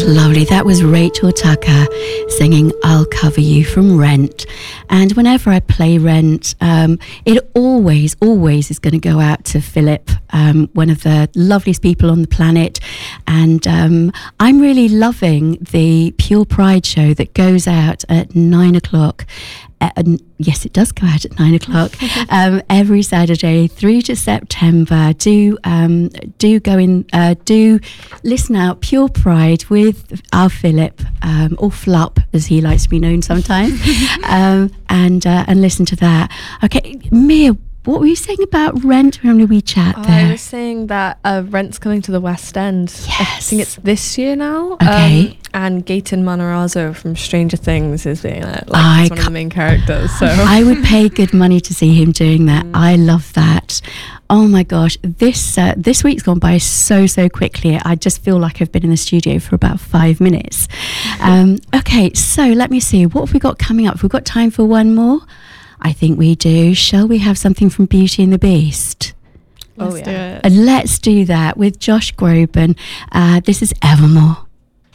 Lovely. That was Rachel Tucker singing I'll Cover You from Rent. And whenever I play Rent, it always is going to go out to Philip, one of the loveliest people on the planet. And I'm really loving the Pure Pride show that goes out at 9 o'clock. Yes, it does go out at 9 o'clock every Saturday through to September. Do go in, do listen out. Pure Pride with our Philip, or Flup as he likes to be known sometimes, and listen to that. Okay, Mia, what were you saying about Rent? Remember we chat there? I was saying that Rent's coming to the West End. Yes. I think it's this year now. Okay. And Gaten Matarazzo from Stranger Things is being it. Like, he's one of the main characters. So I would pay good money to see him doing that. I love that. Oh my gosh, this week's gone by so quickly. I just feel like I've been in the studio for about 5 minutes. Okay, so let me see. What have we got coming up? Have we got time for one more? I think we do. Shall we have something from Beauty and the Beast? Let's do it. Let's do that with Josh Groban. This is Evermore.